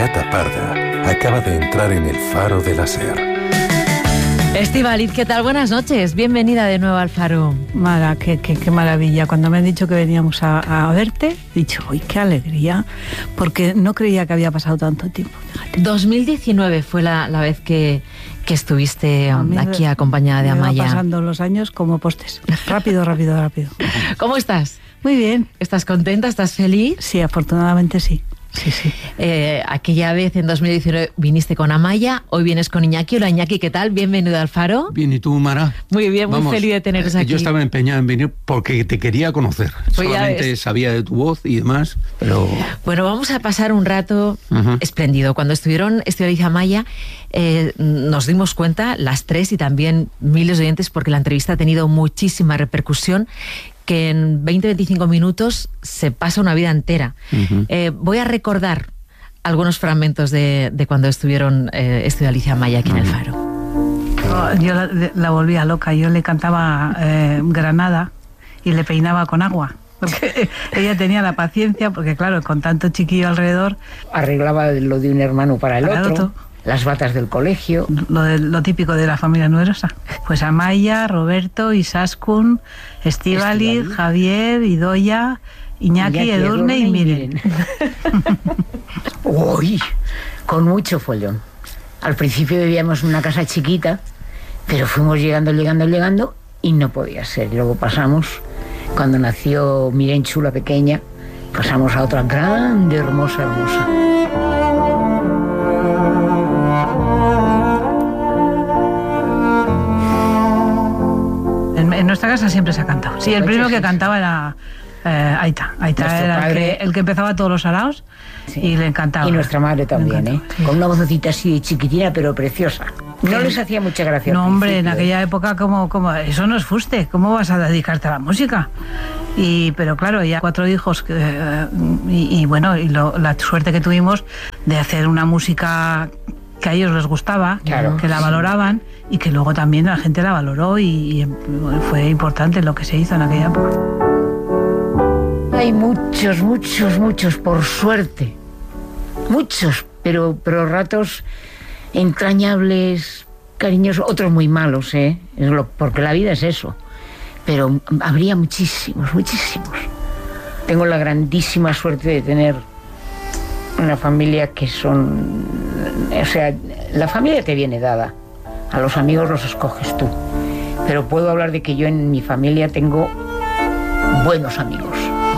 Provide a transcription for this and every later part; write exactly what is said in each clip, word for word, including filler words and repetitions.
gata parda acaba de entrar en el faro de la Ser. Estíbaliz, ¿qué tal? Buenas noches. Bienvenida de nuevo al Faro. Mara, qué, qué, qué maravilla. Cuando me han dicho que veníamos a, a verte, he dicho, ¡uy, qué alegría! Porque no creía que había pasado tanto tiempo. Fíjate. dos mil diecinueve fue la, la vez que, que estuviste aquí acompañada de Amaya. Me van pasando los años como postes. Rápido, rápido, rápido. ¿Cómo estás? Muy bien. ¿Estás contenta? ¿Estás feliz? Sí, afortunadamente sí. Sí, sí. Eh, aquella vez en dos mil diecinueve viniste con Amaya, hoy vienes con Iñaki. Hola Iñaki, ¿qué tal? Bienvenido al Faro. Bien, ¿y tú, Mara? Muy bien, muy Vamos, feliz de teneros aquí. Yo estaba empeñado en venir porque te quería conocer. Pues solamente sabía de tu voz y demás, pero... Bueno, vamos a pasar un rato uh-huh. espléndido. Cuando estuvieron Estíbaliz y Amaya, eh, nos dimos cuenta, las tres y también miles de oyentes, porque la entrevista ha tenido muchísima repercusión, que en veinte a veinticinco minutos se pasa una vida entera. Uh-huh. Eh, voy a recordar algunos fragmentos de, de cuando estuvieron eh, Estíbaliz y Amaya aquí uh-huh. en el Faro. Oh, yo la, la volvía loca. Yo le cantaba eh, Granada y le peinaba con agua. Porque ella tenía la paciencia, porque claro, con tanto chiquillo alrededor... Arreglaba lo de un hermano para el para otro. otro. Las batas del colegio. Lo, de, lo típico de la familia numerosa. Pues Amaya, Roberto, Izaskun, Estíbaliz, Javier, Idoia, Iñaki, Iñaki Edurne, Edurne y Miren. Uy, con mucho follón. Al principio vivíamos en una casa chiquita, pero fuimos llegando, llegando, llegando y no podía ser. Y luego pasamos, cuando nació Mirenchu, la pequeña, pasamos a otra grande, hermosa, hermosa. En nuestra casa siempre se ha cantado. Sí, el primero que cantaba era eh, Aita. Aita era el que, el que empezaba todos los araos sí. y le encantaba. Y nuestra madre también, ¿eh? Sí. Con una vocecita así chiquitina, pero preciosa. No sí. les hacía mucha gracia. No, hombre, en aquella época, como, como eso no es fuste. ¿Cómo vas a dedicarte a la música? Y, pero claro, ya cuatro hijos eh, y, y bueno, y lo, la suerte que tuvimos de hacer una música que a ellos les gustaba, claro, que la valoraban y que luego también la gente la valoró y, y fue importante lo que se hizo en aquella época. Hay muchos, muchos, muchos, por suerte, muchos, pero, pero ratos entrañables, cariñosos, otros muy malos, ¿eh? Es lo, porque la vida es eso, pero habría muchísimos, muchísimos. Tengo la grandísima suerte de tener una familia que son... O sea, la familia te viene dada, a los amigos los escoges tú, pero puedo hablar de que yo en mi familia tengo buenos amigos.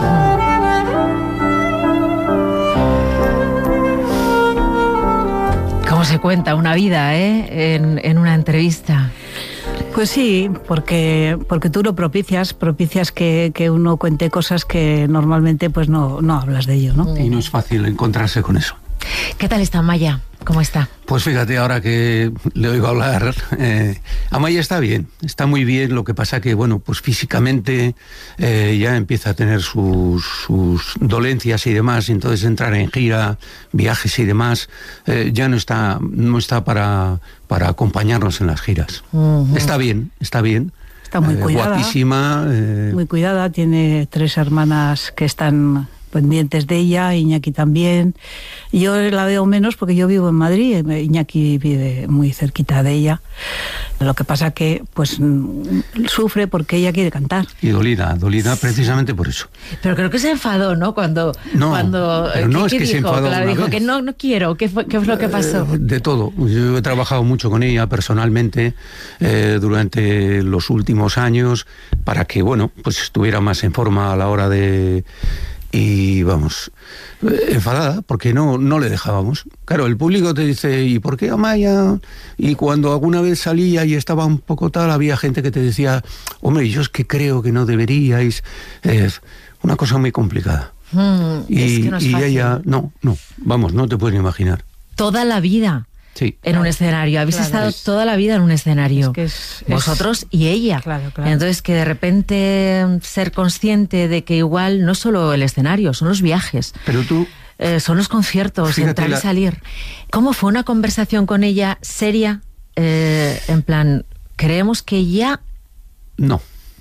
¿Cómo se cuenta una vida, eh? En, en una entrevista. Pues sí, porque, porque tú lo propicias, propicias que, que uno cuente cosas que normalmente pues no, no hablas de ello, ¿no? Y no es fácil encontrarse con eso. ¿Qué tal está Amaya? ¿Cómo está? Pues fíjate, ahora que le oigo hablar, eh, Amaya está bien, está muy bien, lo que pasa que, bueno, pues físicamente eh, ya empieza a tener sus, sus dolencias y demás, y entonces entrar en gira, viajes y demás, eh, ya no está, no está para, para acompañarnos en las giras. Uh-huh. Está bien, está bien. Está muy eh, cuidada. Guapísima. Eh, muy cuidada, tiene tres hermanas que están pendientes de ella, Iñaki también. Yo la veo menos porque yo vivo en Madrid, Iñaki vive muy cerquita de ella. Lo que pasa que pues sufre porque ella quiere cantar. Y dolida, dolida precisamente por eso. Pero creo que se enfadó, ¿no? Cuando... No, cuando, pero no ¿qué, es que dijo? se enfadó Claro, una dijo vez. que no, no quiero. ¿Qué fue, qué fue lo que pasó? Eh, de todo. Yo he trabajado mucho con ella personalmente eh, durante los últimos años para que, bueno, pues estuviera más en forma a la hora de... Y vamos, enfadada, porque no, no le dejábamos. Claro, el público te dice, ¿y por qué Amaya? Y cuando alguna vez salía y estaba un poco tal, había gente que te decía, hombre, yo es que creo que no deberíais. Es una cosa muy complicada. Mm, y es que no es y fácil. ella, no, no, vamos, no te puedes ni imaginar. Toda la vida. Sí. En un escenario. Habéis Claro, estado es, toda la vida en un escenario. Es que es, Vosotros es, y ella. Claro, claro. Entonces, que de repente ser consciente de que igual no solo el escenario, son los viajes. Pero tú... Eh, son los conciertos, entrar la... y salir. ¿Cómo fue una conversación con ella seria? Eh, en plan, creemos que ya... No.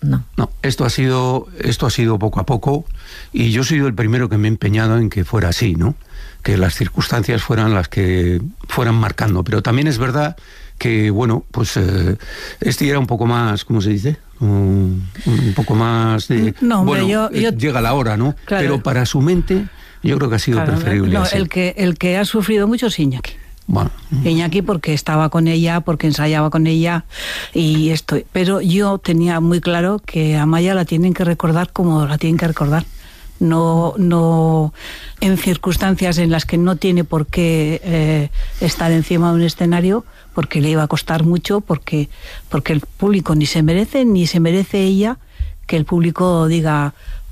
no. No, esto ha sido, esto ha sido poco a poco, y yo he sido el primero que me he empeñado en que fuera así, ¿no? Que las circunstancias fueran las que fueran marcando. Pero también es verdad que, bueno, pues eh, este era un poco más, ¿cómo se dice? Un, un poco más de... No, hombre, bueno, yo, yo... llega la hora, ¿no? Claro. Pero para su mente yo creo que ha sido Claro, preferible no, así. el que, el que ha sufrido mucho es Iñaki. Bueno. Iñaki porque estaba con ella, porque ensayaba con ella y esto. Pero yo tenía muy claro que a Maya la tienen que recordar como la tienen que recordar. No, no en circunstancias en las que no tiene por qué eh, estar encima de un escenario, porque le iba a costar mucho, porque, porque el público ni se merece, ni se merece ella que el público diga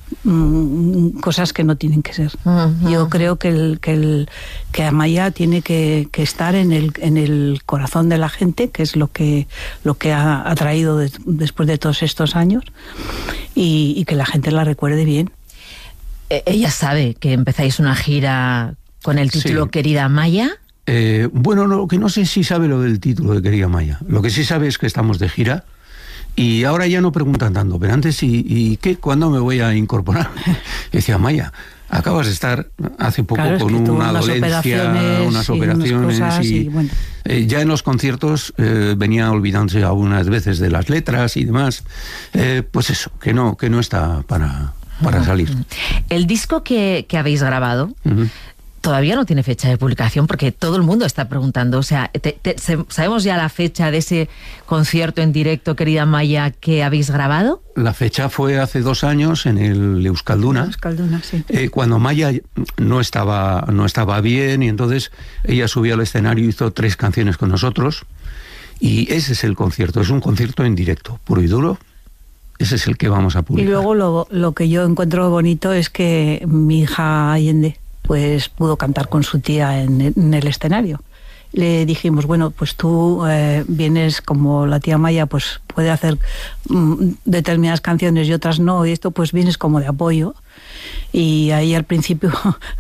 mm, cosas que no tienen que ser. Uh-huh. Yo creo que el, que el que Amaya tiene que, que estar en el, en el corazón de la gente, que es lo que, lo que ha, ha traído de, después de todos estos años, y, y que la gente la recuerde bien. Ella sabe que empezáis una gira con el título Sí. Querida Amaya. Eh, bueno, lo que no sé si sabe lo del título de Querida Amaya. Lo que sí sabe es que estamos de gira. Y ahora ya no preguntan tanto, pero antes, ¿y, y qué? ¿Cuándo me voy a incorporar? Y decía, Maya, acabas de estar hace poco Claro, es con que tuvo una unas dolencia, operaciones unas y unas operaciones, cosas y, y bueno. eh, ya en los conciertos eh, venía olvidándose algunas veces de las letras y demás. Eh, pues eso, que no, que no está para, para salir. El disco que, que habéis grabado... Uh-huh. Todavía no tiene fecha de publicación porque todo el mundo está preguntando. O sea, te, te, ¿sabemos ya la fecha de ese concierto en directo, Querida Amaya, que habéis grabado? La fecha fue hace dos años en el Euskalduna, Euskalduna, sí. eh, cuando Amaya no estaba, no estaba bien, y entonces ella subió al escenario y hizo tres canciones con nosotros, y ese es el concierto, es un concierto en directo, puro y duro. Ese es el que vamos a publicar. Y luego lo, lo que yo encuentro bonito es que mi hija Allende pues pudo cantar con su tía en, en el escenario. Le dijimos, bueno, pues tú eh, vienes como la tía Maya, pues puede hacer mm, determinadas canciones y otras no, y esto pues vienes como de apoyo. Y ahí al principio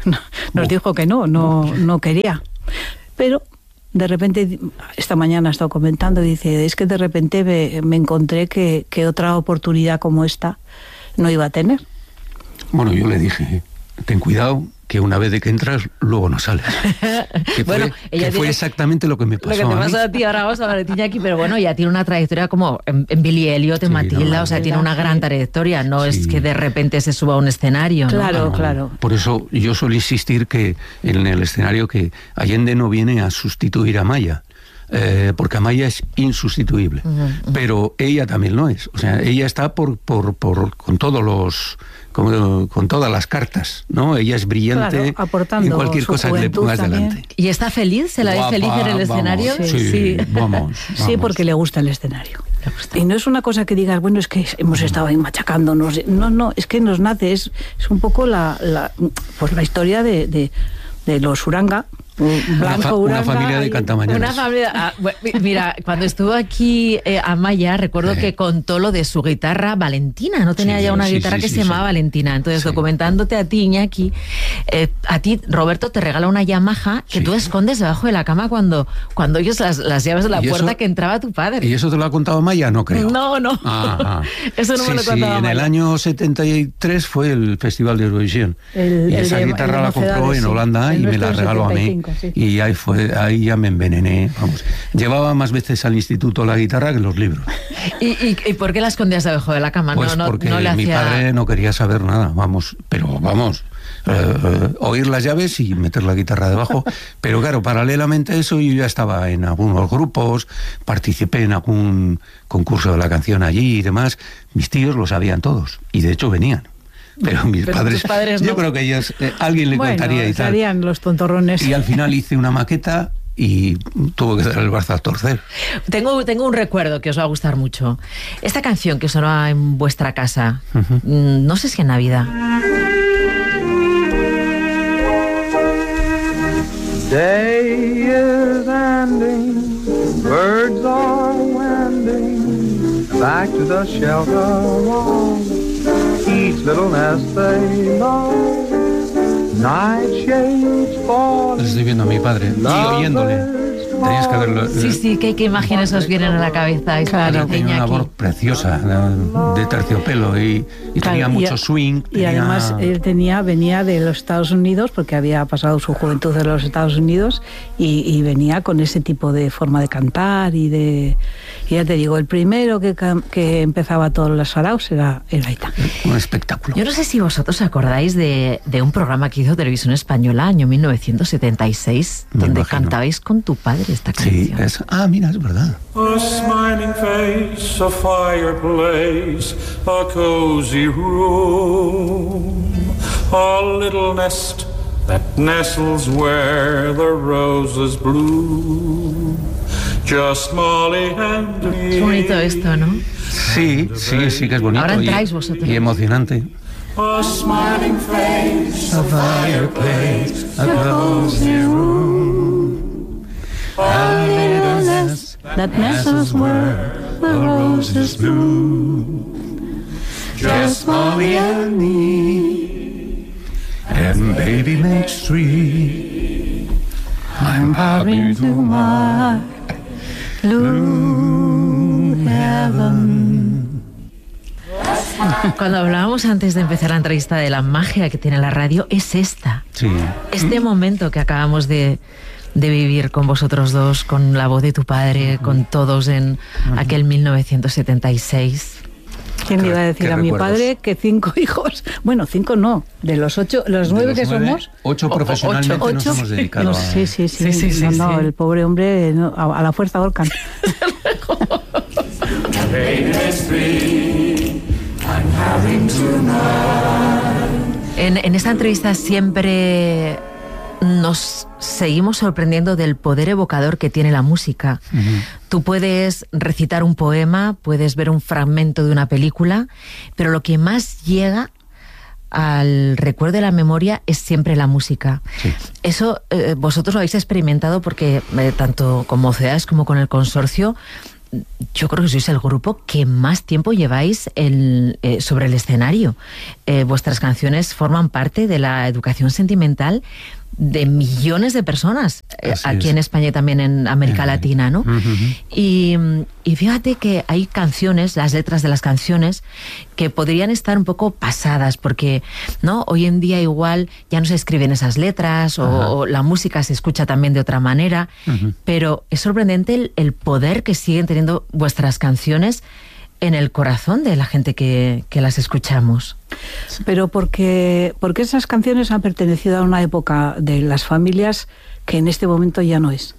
nos dijo que no, no, no quería. Pero de repente, esta mañana ha estado comentando, dice, es que de repente me, me encontré que, que otra oportunidad como esta no iba a tener. Bueno, yo le dije, ten cuidado, que una vez de que entras, luego no sales. Que bueno, fue, ella que fue tiene, exactamente lo que me pasó Lo que te a pasó mí. a ti, ahora vamos a hablar de Iñaki, pero bueno, ya tiene una trayectoria como en, en Billy Elliot, en Sí, Matilda, no, o sea, no, tiene una gran trayectoria, no Sí. es que de repente se suba a un escenario, ¿no? Claro, No, claro. Por eso yo suelo insistir que en el escenario que Allende no viene a sustituir a Maya. Eh, porque Amaya es insustituible, Uh-huh, uh-huh. pero ella también lo es. O sea, ella está por, por, por con todos los con, con todas las cartas, ¿no? Ella es brillante, Claro, aportando en cualquier su cosa que le juventud pongas también. delante. ¿Y está feliz? ¿Se la ve Guapa, feliz en el vamos, escenario? Sí, sí. Vamos, Sí, vamos. porque le gusta el escenario. Y no es una cosa que digas, bueno, es que hemos estado ahí machacándonos. No, no, es que nos nace, es, es un poco la, la, pues la historia de, de, de los Uranga. Una, fa- Blanco una Uranga. familia de y- cantamañanas. Una familia. Ah, bueno, mira, cuando estuvo aquí eh, Amaya, recuerdo Sí. que contó lo de su guitarra Valentina. No tenía Sí, ya una sí, guitarra sí, que sí, se llamaba sí. Valentina. Entonces, Sí. documentándote a ti, Iñaki, eh, a ti, Roberto, te regala una Yamaha que Sí. tú escondes debajo de la cama cuando, cuando ellos las, las llaves de la ¿Y puerta eso? que entraba tu padre. ¿Y eso te lo ha contado Maya? No creo. No, no. Ah, ah. Eso no sí, me lo sí, contaba en el Maya. año setenta y tres fue el Festival de Eurovisión. El- y el esa de- guitarra el de la compró Mocedades, en sí. Holanda El y me nuestro la del regaló a mí. setenta y cinco, sí. Y ahí fue, ahí ya me envenené. Vamos. Llevaba más veces al instituto la guitarra que los libros. ¿Y, y, y por qué la escondías debajo de la cama? Pues no, no, porque no le mi hacía... padre no quería saber nada, vamos, pero vamos, eh, eh, oír las llaves y meter la guitarra debajo. Pero claro, paralelamente a eso yo ya estaba en algunos grupos, participé en algún concurso de la canción allí y demás. Mis tíos lo sabían todos y de hecho venían. Pero mis Pero padres, tus padres yo no. creo que ellos, eh, alguien le Bueno, contaría y tal. estarían los tontorrones. Y al final hice una maqueta y tuvo que dar el brazo a torcer. Tengo, tengo un recuerdo que os va a gustar mucho. Esta canción que sonaba en vuestra casa, Ujú. mm, no sé si en Navidad. Day is ending, birds are wending back to the shelter of each little nest they love. Night shades fall, Estoy viendo a mi padre y oyéndole. lovers Tenías que verlo. Sí, sí, ¿qué, qué imágenes os vienen a la cabeza? Claro, tenía una voz preciosa, de terciopelo, y, y Claro, tenía y mucho a- swing. Y tenía- además él tenía, venía de los Estados Unidos, porque había pasado su juventud en los Estados Unidos, y, y venía con ese tipo de forma de cantar y de... Y ya te digo, el primero que, cam- que empezaba todos los saraos era, era Aitán. Un espectáculo. Yo no sé si vosotros os acordáis de, de un programa que hizo Televisión Española, año mil novecientos setenta y seis, Me donde imagino. cantabais con tu padre esta Sí, canción. es, ah, mira, es verdad. A smiling face, a fireplace, a cozy room, a little nest that nestles where the roses bloom. Just Molly and me. Es bonito esto, ¿no? Sí, sí, sí que es bonito. Ahora y- entráis vosotros. Y emocionante. A smiling face, A fireplace, a cozy room, a little nest That nestles where the roses bloom. Just Molly and me, and baby makes three. I'm happy to my blue heaven. Cuando hablábamos antes de empezar la entrevista de la magia que tiene la radio, es esta. Sí. Este momento que acabamos de, de vivir con vosotros dos, con la voz de tu padre, con todos en aquel mil novecientos setenta y seis. ¿Quién le iba a decir ¿Qué a mi recuerdos? padre que cinco hijos? Bueno, cinco no, de los ocho, los De nueve los que nueve, somos. ocho profesionalmente ocho, nos hemos dedicado no, a... Sí, sí, sí. Sí, sí, sí, no, no, sí. el pobre hombre no, a, a la fuerza volcan. En, en esta entrevista siempre nos seguimos sorprendiendo del poder evocador que tiene la música. Tú puedes recitar un poema, puedes ver un fragmento de una película, pero lo que más llega al recuerdo de la memoria es siempre la música. Sí. Eso eh, vosotros lo habéis experimentado porque eh, tanto con Mocedades como con el Consorcio, yo creo que sois el grupo que más tiempo lleváis el, eh, sobre el escenario. Eh, vuestras canciones forman parte de la educación sentimental de millones de personas, eh, Así aquí es. en España y también en América Eh, Latina, ¿no? ujú. Y, y fíjate que hay canciones, las letras de las canciones, que podrían estar un poco pasadas, porque no hoy en día igual ya no se escriben esas letras, o, o la música se escucha también de otra manera, Ujú. pero es sorprendente el, el poder que siguen teniendo vuestras canciones en el corazón de la gente que, que las escuchamos. Pero porque, porque esas canciones han pertenecido a una época de las familias que en este momento ya no es.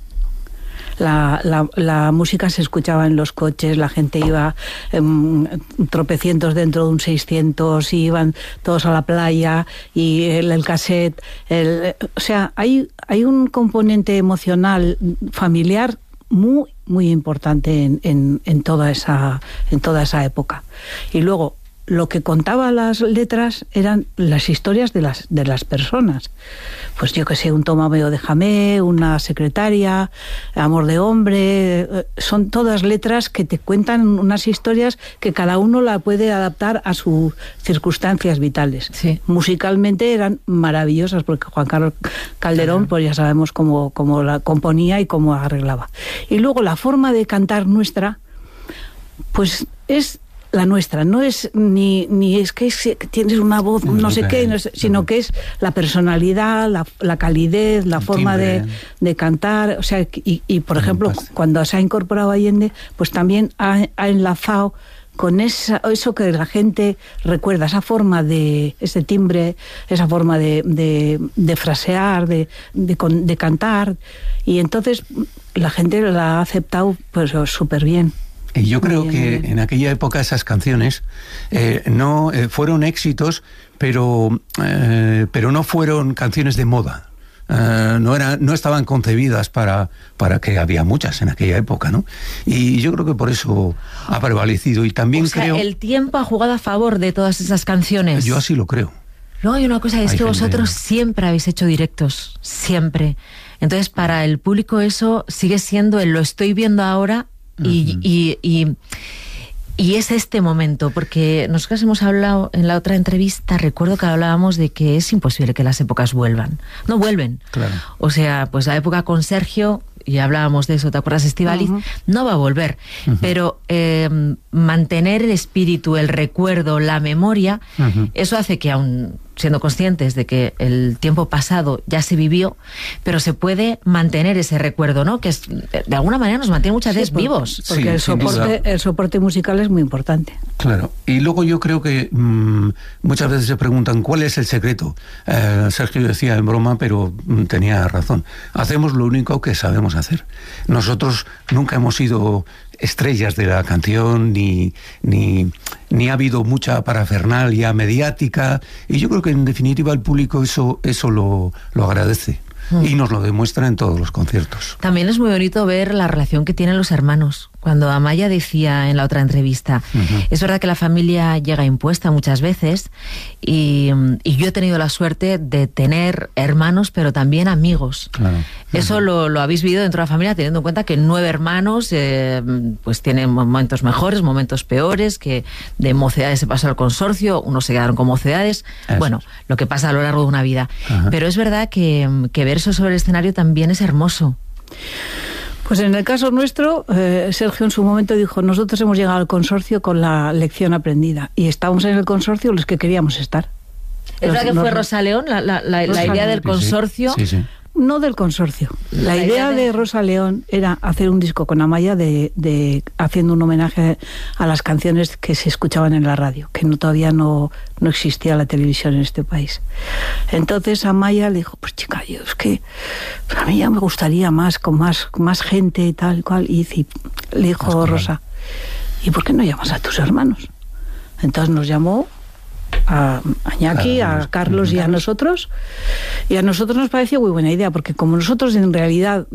La, la, la música se escuchaba en los coches, la gente iba em, tropecientos dentro de un seiscientos, y iban todos a la playa, y el, el cassette, el, o sea, hay, hay un componente emocional familiar muy muy importante en, en, en toda esa en toda esa época. Y luego lo que contaba las letras eran las historias de las de las personas. Pues yo que sé, un Tómame o déjame, una secretaria, Amor de hombre, eh, son todas letras que te cuentan unas historias que cada uno la puede adaptar a sus circunstancias vitales. Sí. Musicalmente eran maravillosas porque Juan Carlos Calderón, pues ya sabemos cómo, cómo la componía y cómo arreglaba. Y luego la forma de cantar nuestra, pues es la nuestra, no es ni, ni es que es- tienes una voz no sé qué, no sé, sino que es la personalidad, la, la calidez, la El forma de, timbre. de cantar, o sea, y, y por El ejemplo, empaste. cuando se ha incorporado Allende, pues también ha, ha enlazado con esa, eso que la gente recuerda, esa forma de, ese timbre, esa forma de, de, de frasear, de, de, con- de cantar, y entonces la gente la ha aceptado pues súper bien. Y yo creo Muy bien, que muy bien. en aquella época esas canciones eh, no eh, fueron éxitos, pero, eh, pero no fueron canciones de moda. Eh, no, era, no estaban concebidas para, para que había muchas en aquella época, ¿no? Y yo creo que por eso ha prevalecido. Y también O sea, creo... el tiempo ha jugado a favor de todas esas canciones. Yo así lo creo. Luego hay una cosa, es Hay que gente- vosotros siempre habéis hecho directos, siempre. Entonces, para el público eso sigue siendo el lo estoy viendo ahora y, y, y, y es este momento, porque nosotros hemos hablado en la otra entrevista, recuerdo que hablábamos de que es imposible que las épocas vuelvan. No vuelven. Claro. O sea, pues la época con Sergio y hablábamos de eso, ¿te acuerdas, Estíbaliz? Uh-huh. No va a volver, uh-huh. pero eh, mantener el espíritu, el recuerdo, la memoria, uh-huh. eso hace que aún siendo conscientes de que el tiempo pasado ya se vivió, pero se puede mantener ese recuerdo, ¿no? Que es, de alguna manera nos mantiene muchas veces sí, vivos. Porque sí, el, soporte, el soporte musical es muy importante. Claro. Y luego yo creo que mmm, muchas veces se preguntan ¿cuál es el secreto? Eh, Sergio decía en broma, pero mmm, tenía razón. Hacemos lo único que sabemos hacer. Nosotros nunca hemos sido estrellas de la canción, ni, ni, ni ha habido mucha parafernalia mediática, y yo creo que en definitiva el público eso, eso lo, lo agradece. Mm. Y nos lo demuestra en todos los conciertos. También es muy bonito ver la relación que tienen los hermanos. Cuando Amaya decía en la otra entrevista, uh-huh. es verdad que la familia llega impuesta muchas veces y, y yo he tenido la suerte de tener hermanos, pero también amigos. Claro. Eso uh-huh. lo, lo habéis vivido dentro de la familia, teniendo en cuenta que nueve hermanos eh, pues tienen momentos mejores, momentos peores, que de mocedades se pasó al consorcio, unos se quedaron con mocedades. Eso. Bueno, lo que pasa a lo largo de una vida. Uh-huh. Pero es verdad que, que ver eso sobre el escenario también es hermoso. Pues en el caso nuestro, eh, Sergio en su momento dijo, nosotros hemos llegado al consorcio con la lección aprendida y estábamos en el consorcio los que queríamos estar. ¿Es verdad que fue Rosa León la, la, la, la idea del consorcio? Sí, sí. Sí. No del consorcio. La, la idea de... de Rosa León era hacer un disco con Amaya de, de haciendo un homenaje a las canciones que se escuchaban en la radio, que no, todavía no, no existía la televisión en este país. Entonces Amaya le dijo, pues chica, yo es que a mí ya me gustaría más, con más, con más gente y tal y cual. Y le dijo pues Rosa, ¿y por qué no llamas a tus hermanos? Entonces nos llamó a Iñaki, a Carlos y a nosotros, y a nosotros nos pareció muy buena idea, porque como nosotros en realidad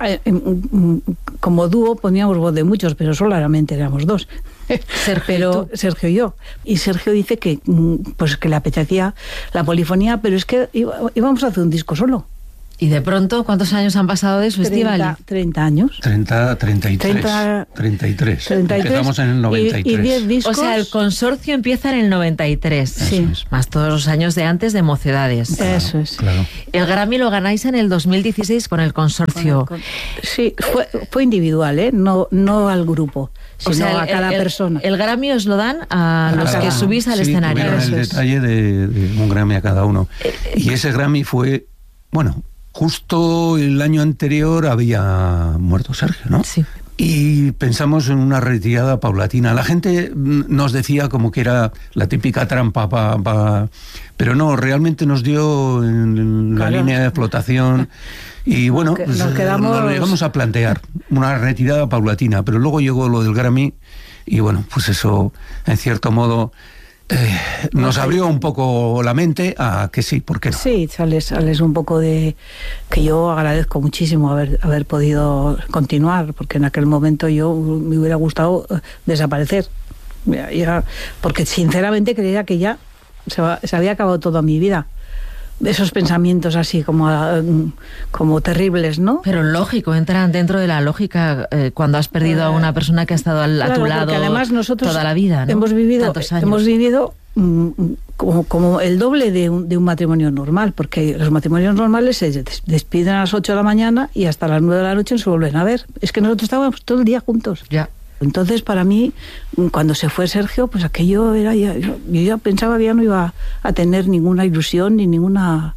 como dúo poníamos voz de muchos, pero solamente éramos dos, Sergio, pero Sergio y yo, y Sergio dice que pues que le apetecía la polifonía, pero es que íbamos a hacer un disco solo. Y de pronto, ¿cuántos años han pasado de eso, Estíbaliz? treinta años. treinta, treinta y tres. treinta, treinta y tres. treinta y tres. Empezamos en el noventa y tres. Y, y diez discos. O sea, el consorcio empieza en el noventa y tres. Sí. Más todos los años de antes de Mocedades. Claro, eso es. Claro. El Grammy lo ganáis en el dos mil dieciséis con el consorcio. Con el con... Sí, fue, fue individual, ¿eh? No, no al grupo, sino o sea, el, a cada el, persona. El Grammy os lo dan a, a los cada, que subís al sí, escenario. Tuvieron el es. detalle de, de un Grammy a cada uno. Y ese Grammy fue, bueno... Justo el año anterior había muerto Sergio, ¿no? Sí. Y pensamos en una retirada paulatina. La gente nos decía como que era la típica trampa, pa, pa, pero no, realmente nos dio en la claro. línea de flotación. Y bueno, nos, pues, nos, quedamos... nos lo llegamos a plantear, una retirada paulatina. Pero luego llegó lo del Grammy y bueno, pues eso, en cierto modo... Eh, nos abrió un poco la mente a que sí, ¿por qué no? Sí, sales, sales un poco de... que yo agradezco muchísimo haber, haber podido continuar, porque en aquel momento yo me hubiera gustado desaparecer. Ya, ya, porque sinceramente creía que ya se, se había acabado toda mi vida. Esos pensamientos así como, como terribles, ¿no? Pero lógico, entran dentro de la lógica eh, cuando has perdido eh, a una persona que ha estado al, claro, a tu lado además nosotros toda la vida, ¿no? Hemos vivido, hemos vivido mm, como, como el doble de un, de un matrimonio normal, porque los matrimonios normales se despiden a las ocho de la mañana y hasta las nueve de la noche no se vuelven a ver. Es que nosotros estábamos todo el día juntos. Ya. Entonces, para mí, cuando se fue Sergio, pues aquello era ya, yo, yo ya pensaba que ya no iba a tener ninguna ilusión ni ninguna...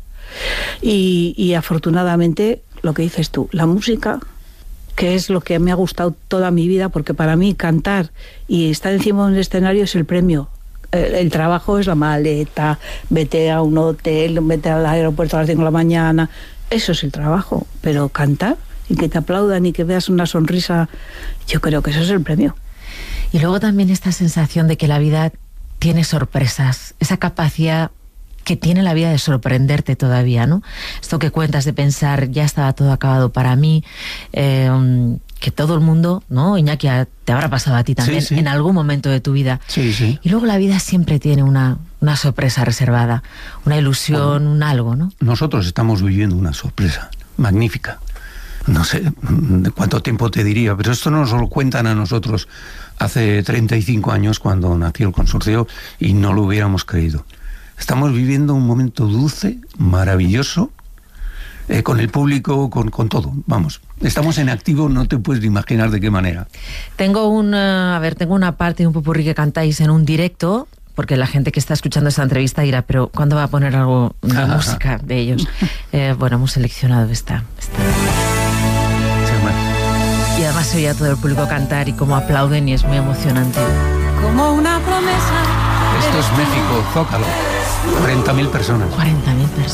Y, y afortunadamente, lo que dices tú, la música, que es lo que me ha gustado toda mi vida, porque para mí cantar y estar encima de un escenario es el premio. El, el trabajo es la maleta, vete a un hotel, vete al aeropuerto a las cinco de la mañana, eso es el trabajo, pero cantar... y que te aplaudan y que veas una sonrisa, yo creo que eso es el premio. Y luego también esta sensación de que la vida tiene sorpresas, esa capacidad que tiene la vida de sorprenderte todavía, ¿no? Esto que cuentas de pensar, ya estaba todo acabado para mí, eh, que todo el mundo, ¿no? Iñaki, te habrá pasado a ti también, sí, sí. en algún momento de tu vida. Sí, sí. Y luego la vida siempre tiene una, una sorpresa reservada, una ilusión, bueno, un algo, ¿no? Nosotros estamos viviendo una sorpresa magnífica. No sé de cuánto tiempo te diría, pero esto nos lo cuentan a nosotros hace treinta y cinco años cuando nació el consorcio y no lo hubiéramos creído. Estamos viviendo un momento dulce, maravilloso, eh, con el público, con, con todo, vamos. Estamos en activo, no te puedes imaginar de qué manera. Tengo una, a ver, tengo una parte de un popurrí que cantáis en un directo, porque la gente que está escuchando esta entrevista dirá, pero ¿cuándo va a poner algo de Ajá. música de ellos? Eh, bueno, hemos seleccionado esta, esta. Y además se oye a todo el público cantar y cómo aplauden y es muy emocionante. Como una promesa. Esto es México, Zócalo, cuarenta mil personas. cuarenta mil personas.